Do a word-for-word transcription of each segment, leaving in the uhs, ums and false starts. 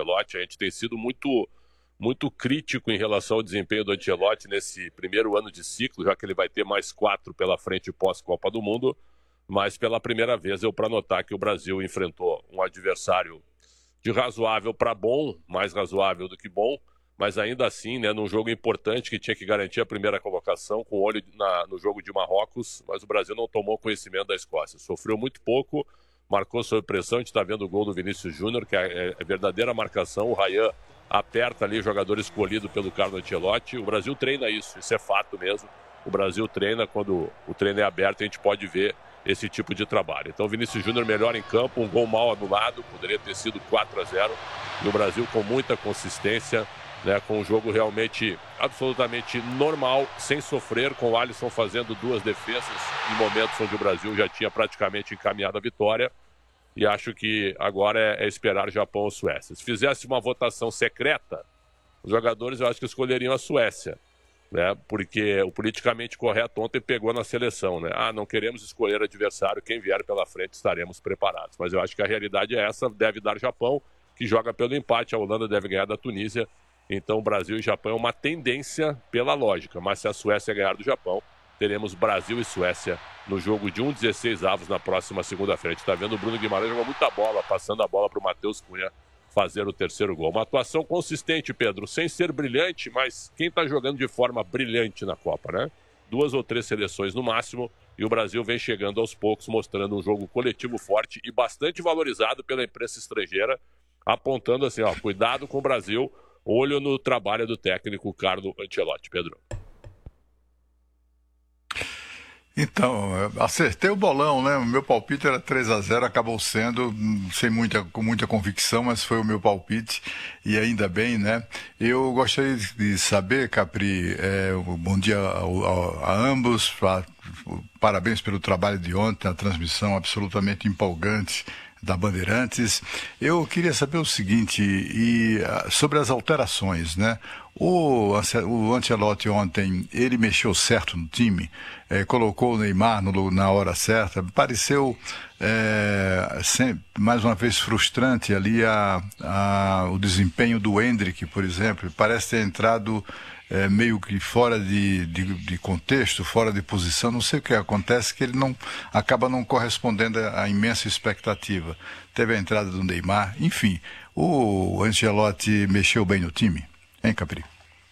Ancelotti. A gente tem sido muito, muito crítico em relação ao desempenho do Ancelotti nesse primeiro ano de ciclo, já que ele vai ter mais quatro pela frente pós-Copa do Mundo. Mas pela primeira vez eu para notar que o Brasil enfrentou um adversário de razoável para bom, mais razoável do que bom, mas ainda assim, né, num jogo importante que tinha que garantir a primeira colocação, com olho na, no jogo de Marrocos, mas o Brasil não tomou conhecimento da Escócia. Sofreu muito pouco, marcou sob pressão. A gente está vendo o gol do Vinícius Júnior, que é, é verdadeira marcação. O Ryan aperta ali o jogador escolhido pelo Carlo Ancelotti. O Brasil treina isso, isso é fato mesmo. O Brasil treina, quando o treino é aberto, a gente pode ver esse tipo de trabalho. Então, Vinícius Júnior melhor em campo, um gol mal anulado, poderia ter sido quatro a zero. E o Brasil com muita consistência, né, com um jogo realmente absolutamente normal, sem sofrer, com o Alisson fazendo duas defesas em momentos onde o Brasil já tinha praticamente encaminhado a vitória. E acho que agora é, é esperar Japão ou Suécia. Se fizesse uma votação secreta, os jogadores eu acho que escolheriam a Suécia, né, porque o politicamente correto ontem pegou na seleção, né? Ah, não queremos escolher adversário, quem vier pela frente estaremos preparados. Mas eu acho que a realidade é essa, deve dar Japão, que joga pelo empate, a Holanda deve ganhar da Tunísia. Então, Brasil e Japão é uma tendência pela lógica, mas se a Suécia ganhar do Japão, teremos Brasil e Suécia no jogo de um dezesseis avos na próxima segunda-feira. A gente está vendo o Bruno Guimarães jogar muita bola, passando a bola para o Matheus Cunha fazer o terceiro gol. Uma atuação consistente, Pedro, sem ser brilhante, mas quem está jogando de forma brilhante na Copa, né? Duas ou três seleções no máximo, e o Brasil vem chegando aos poucos, mostrando um jogo coletivo forte e bastante valorizado pela imprensa estrangeira, apontando assim, ó, cuidado com o Brasil, olho no trabalho do técnico Carlo Ancelotti. Pedro. Então, acertei o bolão, né? O meu palpite era três a zero, acabou sendo, sem muita, com muita convicção, mas foi o meu palpite, e ainda bem, né? Eu gostaria de saber, Capri, é, bom dia a, a, a ambos, a, parabéns pelo trabalho de ontem, a transmissão absolutamente empolgante da Bandeirantes. Eu queria saber o seguinte, e, sobre as alterações, né? O, o Ancelotti ontem, ele mexeu certo no time, é, colocou o Neymar no, na hora certa, pareceu é, sempre, mais uma vez frustrante ali a, a, o desempenho do Endrick, por exemplo, parece ter entrado é, meio que fora de, de, de contexto, fora de posição, não sei o que acontece, que ele não acaba não correspondendo à imensa expectativa. Teve a entrada do Neymar, enfim, o Ancelotti mexeu bem no time. Hein, Capri?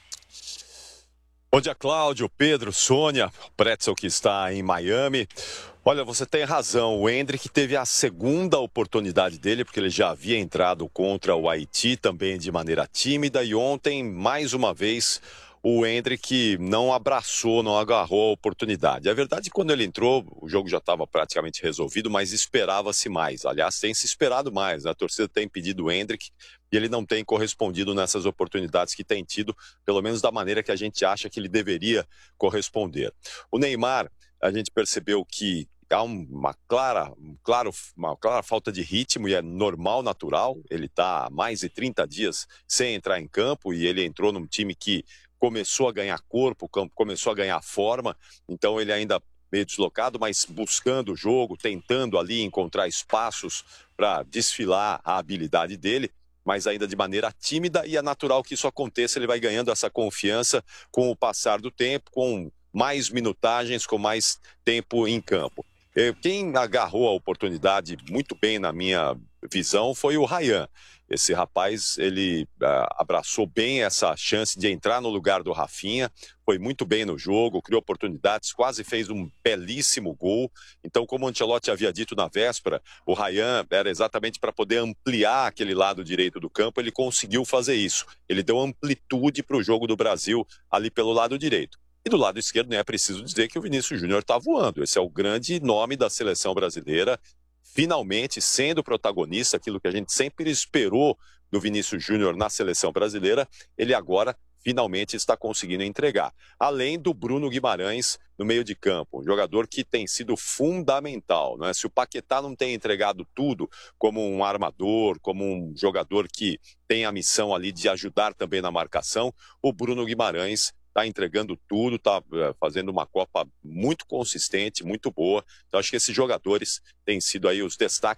Bom dia, Cláudio, Pedro, Sônia, Pretzel que está em Miami. Olha, você tem razão, o Endrick teve a segunda oportunidade dele, porque ele já havia entrado contra o Haiti, também de maneira tímida, e ontem, mais uma vez, o Endrick não abraçou, não agarrou a oportunidade. A verdade é que quando ele entrou, o jogo já estava praticamente resolvido, mas esperava-se mais. Aliás, tem se esperado mais, né? A torcida tem pedido o Endrick e ele não tem correspondido nessas oportunidades que tem tido, pelo menos da maneira que a gente acha que ele deveria corresponder. O Neymar, a gente percebeu que há uma clara, um claro, uma clara falta de ritmo e é normal, natural. Ele está há mais de trinta dias sem entrar em campo e ele entrou num time que começou a ganhar corpo, começou a ganhar forma, então ele ainda meio deslocado, mas buscando o jogo, tentando ali encontrar espaços para desfilar a habilidade dele, mas ainda de maneira tímida, e é natural que isso aconteça, ele vai ganhando essa confiança com o passar do tempo, com mais minutagens, com mais tempo em campo. Quem agarrou a oportunidade muito bem na minha visão foi o Ryan. Esse rapaz, ele uh, abraçou bem essa chance de entrar no lugar do Rafinha, foi muito bem no jogo, criou oportunidades, quase fez um belíssimo gol. Então, como o Ancelotti havia dito na véspera, o Ryan era exatamente para poder ampliar aquele lado direito do campo, ele conseguiu fazer isso. Ele deu amplitude para o jogo do Brasil ali pelo lado direito. E do lado esquerdo, nem é preciso dizer que o Vinícius Júnior está voando. Esse é o grande nome da seleção brasileira, finalmente sendo protagonista, aquilo que a gente sempre esperou do Vinícius Júnior na seleção brasileira, ele agora finalmente está conseguindo entregar. Além do Bruno Guimarães no meio de campo, um jogador que tem sido fundamental, não é? Se o Paquetá não tem entregado tudo como um armador, como um jogador que tem a missão ali de ajudar também na marcação, o Bruno Guimarães está entregando tudo, está fazendo uma Copa muito consistente, muito boa. Então acho que esses jogadores têm sido aí os destaques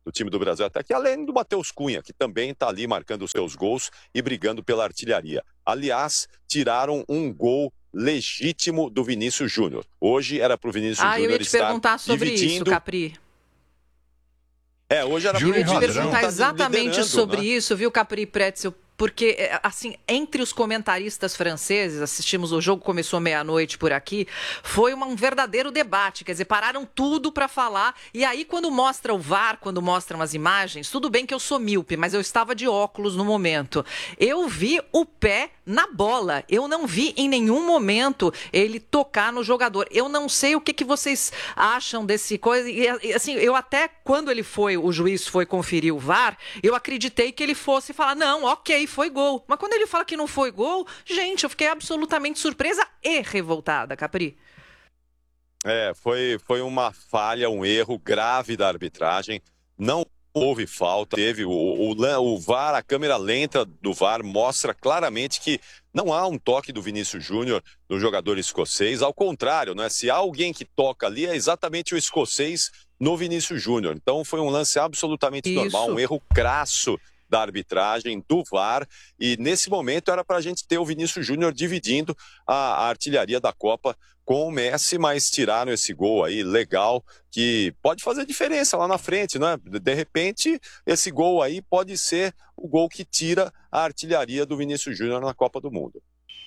do time do Brasil até aqui, além do Matheus Cunha, que também está ali marcando os seus gols e brigando pela artilharia. Aliás, tiraram um gol legítimo do Vinícius Júnior. Hoje era para o Vinícius ah, Júnior estar eu ia te perguntar sobre dividindo... isso, Capri. É, hoje era Eu ia te perguntar tá exatamente sobre né? isso, viu, Capri Pretzel? Porque, assim, entre os comentaristas franceses, assistimos o jogo, começou meia-noite por aqui, foi uma, um verdadeiro debate, quer dizer, pararam tudo para falar, e aí quando mostra o V A R, quando mostram as imagens, tudo bem que eu sou míope, mas eu estava de óculos no momento, eu vi o pé na bola, eu não vi em nenhum momento ele tocar no jogador, eu não sei o que, que vocês acham desse coisa, e assim, eu até, quando ele foi, o juiz foi conferir o V A R, eu acreditei que ele fosse falar, não, ok, foi gol. Mas quando ele fala que não foi gol, gente, eu fiquei absolutamente surpresa e revoltada, Capri. É, foi, foi uma falha, um erro grave da arbitragem. Não houve falta. Teve o, o, o V A R, a câmera lenta do V A R mostra claramente que não há um toque do Vinícius Júnior no jogador escocês. Ao contrário, né? Se há alguém que toca ali, é exatamente o escocês no Vinícius Júnior. Então foi um lance absolutamente Isso. normal, um erro crasso da arbitragem, do V A R, e nesse momento era para a gente ter o Vinícius Júnior dividindo a, a artilharia da Copa com o Messi, mas tiraram esse gol aí legal, que pode fazer diferença lá na frente, né? De repente, esse gol aí pode ser o gol que tira a artilharia do Vinícius Júnior na Copa do Mundo.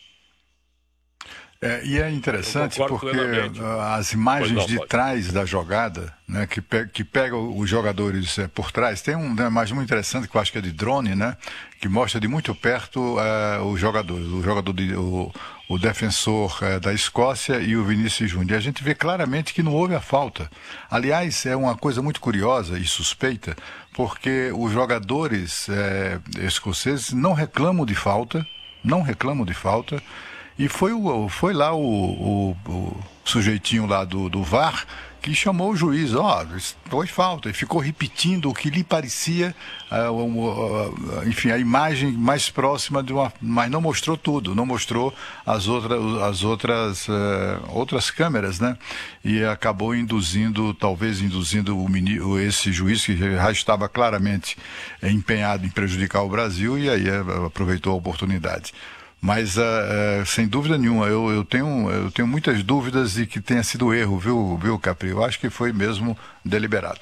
É, e é interessante porque uh, as imagens não, de pode. trás da jogada, né, que, pe que pegam os jogadores é, por trás, tem um, uma imagem muito interessante que eu acho que é de drone, né, que mostra de muito perto uh, os jogadores, o jogador de, o, o defensor uh, da Escócia e o Vinícius Júnior. E a gente vê claramente que não houve a falta. Aliás, é uma coisa muito curiosa e suspeita, porque os jogadores uh, escoceses não reclamam de falta, não reclamam de falta. E foi, o, foi lá o, o, o sujeitinho lá do, do V A R que chamou o juiz, ó, oh, foi falta, e ficou repetindo o que lhe parecia, uh, uh, uh, enfim, a imagem mais próxima de uma... Mas não mostrou tudo, não mostrou as, outra, as outras, uh, outras câmeras, né? E acabou induzindo, talvez induzindo o mini, esse juiz que já estava claramente empenhado em prejudicar o Brasil e aí uh, aproveitou a oportunidade. Mas, uh, uh, sem dúvida nenhuma, eu, eu, tenho, eu tenho muitas dúvidas de que tenha sido erro, viu, viu, Capri? Eu acho que foi mesmo deliberado.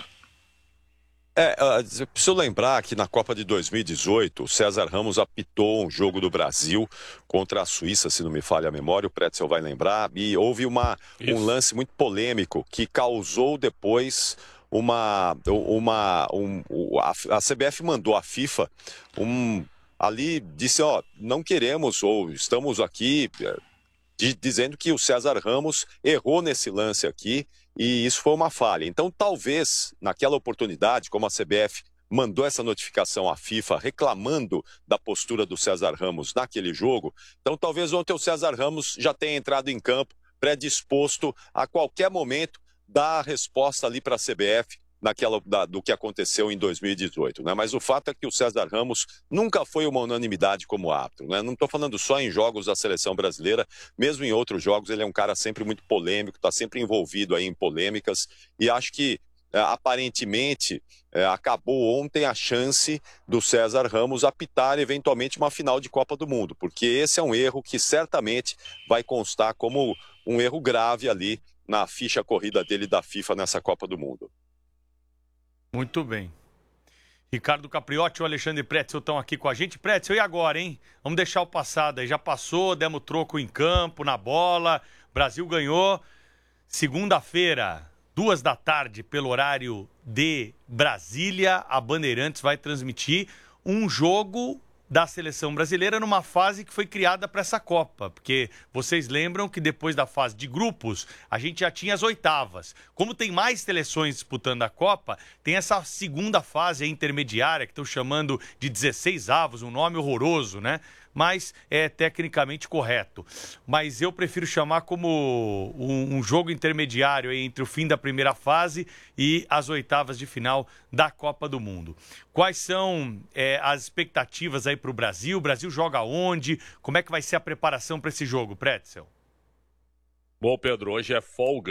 É, uh, preciso lembrar que na Copa de dois mil e dezoito, o César Ramos apitou um jogo do Brasil contra a Suíça, se não me falha a memória, o Pretzel vai lembrar, e houve uma, um lance muito polêmico que causou depois uma... uma um, a, a C B F mandou à FIFA um... ali disse, ó, não queremos, ou estamos aqui de, dizendo que o César Ramos errou nesse lance aqui e isso foi uma falha. Então, talvez, naquela oportunidade, como a C B F mandou essa notificação à FIFA reclamando da postura do César Ramos naquele jogo, então talvez ontem o César Ramos já tenha entrado em campo predisposto a qualquer momento dar a resposta ali para a C B F naquela, da, do que aconteceu em dois mil e dezoito, né? Mas o fato é que o César Ramos nunca foi uma unanimidade como árbitro, né? Não estou falando só em jogos da seleção brasileira, mesmo em outros jogos ele é um cara sempre muito polêmico, está sempre envolvido aí em polêmicas, e acho que é, aparentemente é, acabou ontem a chance do César Ramos apitar eventualmente uma final de Copa do Mundo, porque esse é um erro que certamente vai constar como um erro grave ali na ficha corrida dele da FIFA nessa Copa do Mundo. Muito bem. Ricardo Capriotti e o Alexandre Pretzel estão aqui com a gente. Pretzel, e agora, hein? Vamos deixar o passado aí. Já passou, demos troco em campo, na bola. Brasil ganhou. Segunda-feira, duas da tarde, pelo horário de Brasília, a Bandeirantes vai transmitir um jogo da seleção brasileira numa fase que foi criada para essa Copa, porque vocês lembram que depois da fase de grupos, a gente já tinha as oitavas. Como tem mais seleções disputando a Copa, tem essa segunda fase intermediária, que estão chamando de dezesseis avos, um nome horroroso, né? Mas é tecnicamente correto. Mas eu prefiro chamar como um, um jogo intermediário entre o fim da primeira fase e as oitavas de final da Copa do Mundo. Quais são é, as expectativas aí para o Brasil? O Brasil joga onde? Como é que vai ser a preparação para esse jogo, Pretzel? Bom, Pedro, hoje é folga.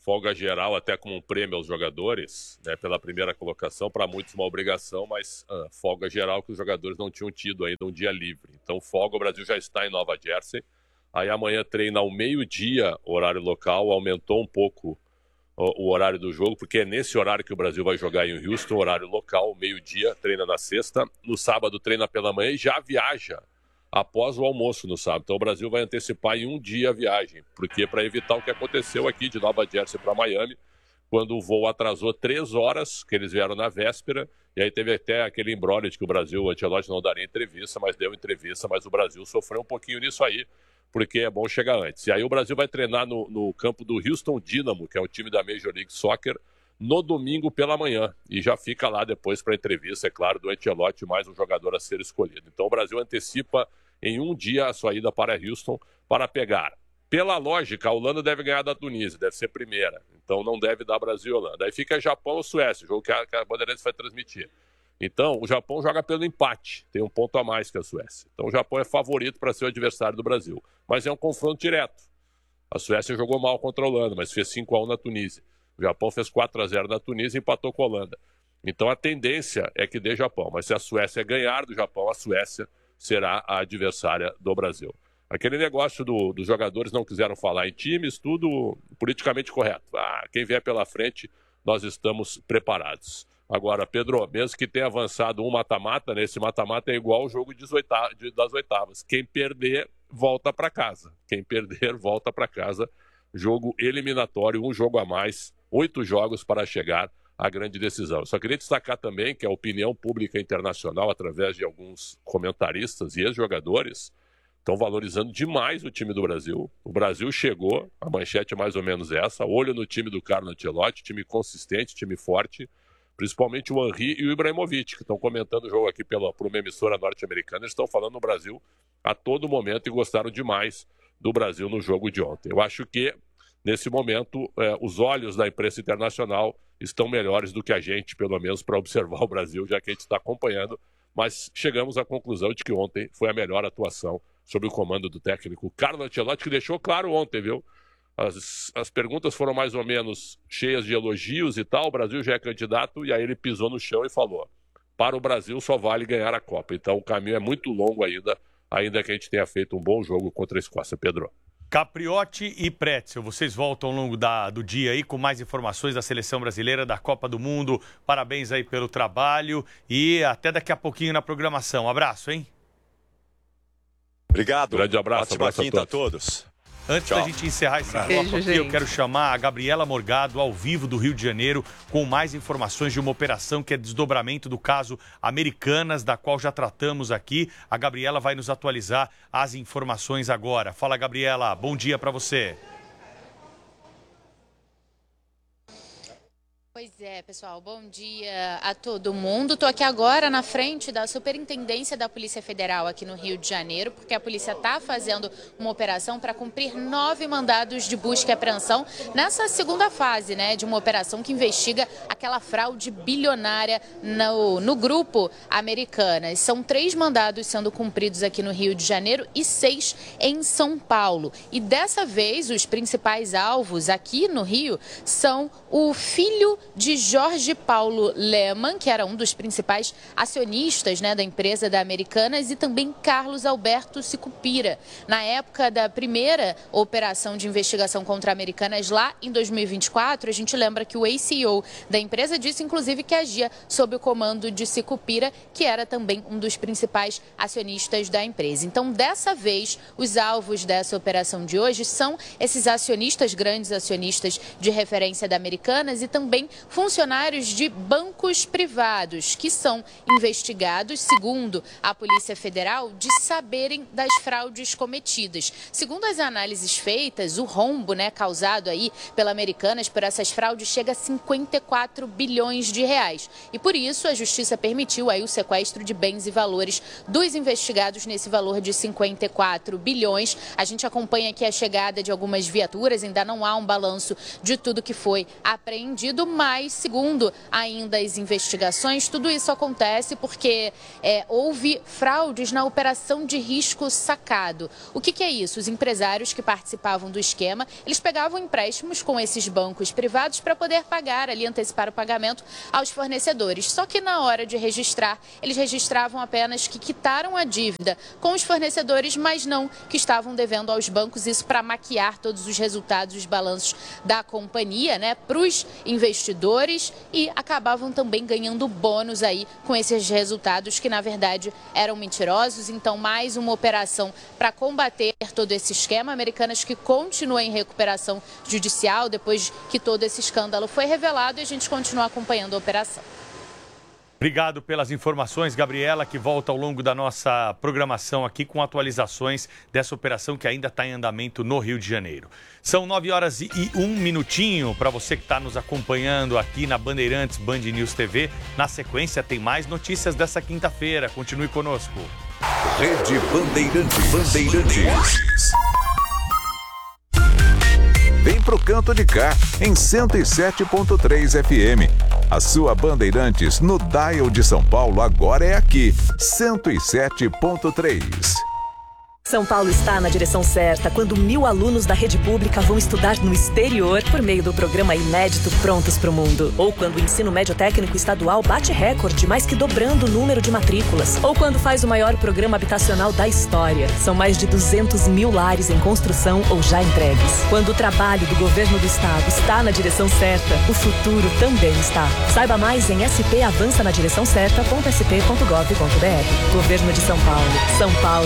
folga geral até como um prêmio aos jogadores, né, pela primeira colocação, para muitos uma obrigação, mas ah, folga geral que os jogadores não tinham tido ainda um dia livre. Então folga, o Brasil já está em Nova Jersey, aí amanhã treina ao meio-dia, horário local, aumentou um pouco o, o horário do jogo, porque é nesse horário que o Brasil vai jogar em Houston, horário local, meio-dia, treina na sexta, no sábado treina pela manhã e já viaja após o almoço no sábado. Então o Brasil vai antecipar em um dia a viagem, porque para evitar o que aconteceu aqui de Nova Jersey para Miami, quando o voo atrasou três horas, que eles vieram na véspera, e aí teve até aquele imbróglio de que o Brasil, o Ancelotti não daria entrevista, mas deu entrevista, mas o Brasil sofreu um pouquinho nisso aí, porque é bom chegar antes. E aí o Brasil vai treinar no, no campo do Houston Dynamo, que é o time da Major League Soccer, no domingo pela manhã, e já fica lá depois para a entrevista, é claro, do Ancelotti, mais um jogador a ser escolhido. Então o Brasil antecipa em um dia a sua ida para Houston para pegar. Pela lógica, a Holanda deve ganhar da Tunísia, deve ser primeira, então não deve dar Brasil e Holanda. Aí fica Japão ou Suécia, o jogo que a, que a Bandeirantes vai transmitir. Então o Japão joga pelo empate, tem um ponto a mais que a Suécia. Então o Japão é favorito para ser o adversário do Brasil, mas é um confronto direto. A Suécia jogou mal contra a Holanda, mas fez cinco a um na Tunísia. O Japão fez quatro a zero na Tunísia e empatou com a Holanda. Então a tendência é que dê Japão. Mas se a Suécia ganhar do Japão, a Suécia será a adversária do Brasil. Aquele negócio do, dos jogadores não quiseram falar em times, tudo politicamente correto. Ah, quem vier pela frente, nós estamos preparados. Agora, Pedro, mesmo que tenha avançado um mata-mata, né, esse mata-mata é igual ao jogo das oitavas. Quem perder, volta para casa. Quem perder, volta para casa. Jogo eliminatório, um jogo a mais. Oito jogos para chegar à grande decisão. Só queria destacar também que a opinião pública internacional, através de alguns comentaristas e ex-jogadores, estão valorizando demais o time do Brasil. O Brasil chegou, a manchete é mais ou menos essa, olho no time do Carlo Ancelotti, time consistente, time forte, principalmente o Henry e o Ibrahimovic, que estão comentando o jogo aqui pela, por uma emissora norte-americana, eles estão falando no Brasil a todo momento e gostaram demais do Brasil no jogo de ontem. Eu acho que nesse momento, eh, os olhos da imprensa internacional estão melhores do que a gente, pelo menos para observar o Brasil, já que a gente está acompanhando. Mas chegamos à conclusão de que ontem foi a melhor atuação sob o comando do técnico Carlo Ancelotti, que deixou claro ontem, viu? As, as perguntas foram mais ou menos cheias de elogios e tal. O Brasil já é candidato e aí ele pisou no chão e falou: para o Brasil só vale ganhar a Copa. Então o caminho é muito longo ainda, ainda que a gente tenha feito um bom jogo contra a Escócia, Pedro. Capriotti e Pretzel, vocês voltam ao longo da, do dia aí com mais informações da seleção brasileira, da Copa do Mundo. Parabéns aí pelo trabalho e até daqui a pouquinho na programação. Abraço, hein? Obrigado. Grande abraço. Ótima abraço quinta a todos. a todos. Antes Tchau. da gente encerrar esse bloco Beijo, aqui, gente. eu quero chamar a Gabriela Morgado, ao vivo do Rio de Janeiro, com mais informações de uma operação que é desdobramento do caso Americanas, da qual já tratamos aqui. A Gabriela vai nos atualizar as informações agora. Fala, Gabriela. Bom dia para você. Pois é, pessoal, bom dia a todo mundo. Estou aqui agora na frente da Superintendência da Polícia Federal aqui no Rio de Janeiro, porque a polícia está fazendo uma operação para cumprir nove mandados de busca e apreensão nessa segunda fase, né, de uma operação que investiga aquela fraude bilionária no, no grupo Americanas. São três mandados sendo cumpridos aqui no Rio de Janeiro e seis em São Paulo. E dessa vez, os principais alvos aqui no Rio são o filho de Jorge Paulo Lemann, que era um dos principais acionistas, né, da empresa da Americanas, e também Carlos Alberto Sicupira. Na época da primeira operação de investigação contra a Americanas, lá em dois mil e vinte e quatro, a gente lembra que o ex-C E O da empresa disse, inclusive, que agia sob o comando de Sicupira, que era também um dos principais acionistas da empresa. Então, dessa vez, os alvos dessa operação de hoje são esses acionistas, grandes acionistas de referência da Americanas e também funcionários de bancos privados que são investigados, segundo a Polícia Federal, de saberem das fraudes cometidas. Segundo as análises feitas, o rombo, né, causado aí pela Americanas por essas fraudes chega a cinquenta e quatro bilhões de reais. E por isso a Justiça permitiu aí o sequestro de bens e valores dos investigados nesse valor de cinquenta e quatro bilhões. A gente acompanha aqui a chegada de algumas viaturas, ainda não há um balanço de tudo que foi apreendido, mas mas segundo ainda as investigações, tudo isso acontece porque é, houve fraudes na operação de risco sacado. O que, que é isso? Os empresários que participavam do esquema, eles pegavam empréstimos com esses bancos privados para poder pagar ali, antecipar o pagamento aos fornecedores. Só que na hora de registrar, eles registravam apenas que quitaram a dívida com os fornecedores, mas não que estavam devendo aos bancos, isso para maquiar todos os resultados, os balanços da companhia, né, para os investidores, e acabavam também ganhando bônus aí com esses resultados que na verdade eram mentirosos. Então, mais uma operação para combater todo esse esquema. Americanas que continua em recuperação judicial depois que todo esse escândalo foi revelado, e a gente continua acompanhando a operação. Obrigado pelas informações, Gabriela, que volta ao longo da nossa programação aqui com atualizações dessa operação que ainda está em andamento no Rio de Janeiro. São nove horas e um minutinho para você que está nos acompanhando aqui na Bandeirantes Band News T V. Na sequência tem mais notícias dessa quinta-feira. Continue conosco. Rede Bandeirantes. Bandeirantes. Vem pro canto de cá, em cento e sete ponto três F M. A sua Bandeirantes no dial de São Paulo agora é aqui, cento e sete ponto três. São Paulo está na direção certa quando mil alunos da rede pública vão estudar no exterior por meio do programa inédito Prontos para o Mundo. Ou quando o ensino médio técnico estadual bate recorde, mais que dobrando o número de matrículas. Ou quando faz o maior programa habitacional da história. São mais de duzentos mil lares em construção ou já entregues. Quando o trabalho do governo do estado está na direção certa, o futuro também está. Saiba mais em s p avança na direção certa ponto s p ponto gov ponto b r. Governo de São Paulo. São Paulo